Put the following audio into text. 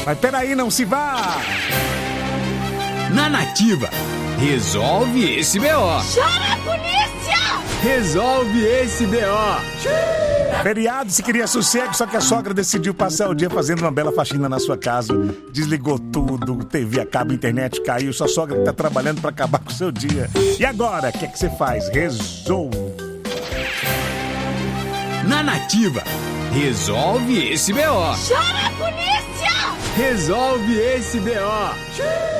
Mas peraí, não se vá! Na Nativa, resolve esse BO. Chama a polícia! Resolve esse BO. Feriado, se queria sossego, só que a sogra decidiu passar o dia fazendo uma bela faxina na sua casa. Desligou tudo, TV a cabo, internet caiu. Sua sogra que tá trabalhando pra acabar com o seu dia. E agora, o que é que você faz? Resolve. Na Nativa, resolve esse BO. Chama a polícia! Resolve esse BO.